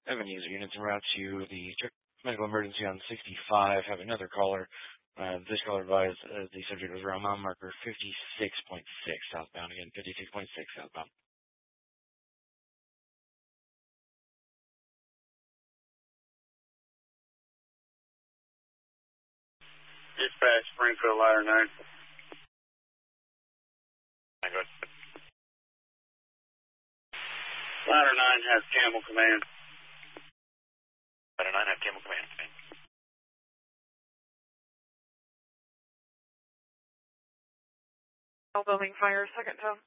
Evan user units en route to the medical emergency on 65. Have another caller. This caller advised the subject was around mile marker 56.6 southbound. Again, 56.6 southbound. Dispatch, Springfield, Ladder 9. Go ahead. Ladder 9 has Camel Command. Ladder 9 has Camel Command. All building fire, second tone.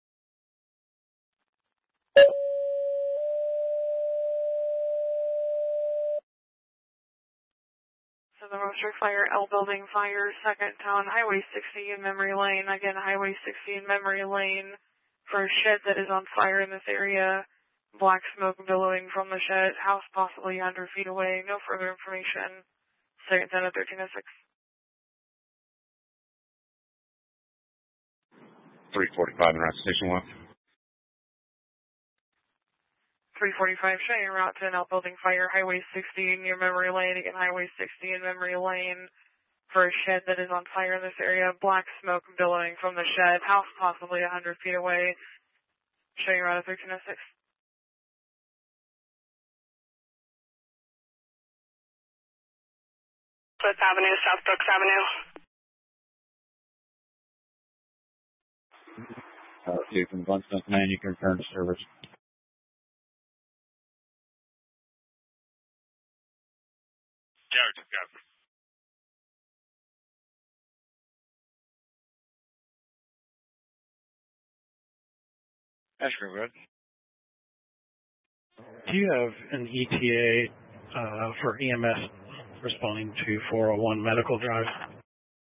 So the Roaster Fire, L building fire, second tone, Highway 60 in Memory Lane. Again, Highway 60 in Memory Lane for a shed that is on fire in this area. Black smoke billowing from the shed, house possibly 100 feet away. No further information. Second tone at 1306. 345 en route to Station 1. 345 showing en route to an outbuilding fire, Highway 60 near Memory Lane. Again, Highway 60 in Memory Lane for a shed that is on fire in this area. Black smoke billowing from the shed, house possibly 100 feet away. Showing en route at 1306. Fifth Avenue, South Brooks Avenue. Okay, from Gunstone Command, you can return to service. Character, copy. Ashgrove Road. Do you have an ETA for EMS responding to 401 Medical Drive?